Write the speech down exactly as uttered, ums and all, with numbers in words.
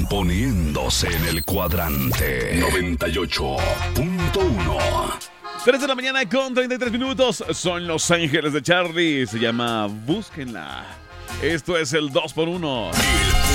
poniéndose en el cuadrante noventa y ocho punto uno. tres de la mañana con treinta y tres minutos. Son Los Ángeles de Charlie. Se llama Búsquenla. Esto es el dos por uno.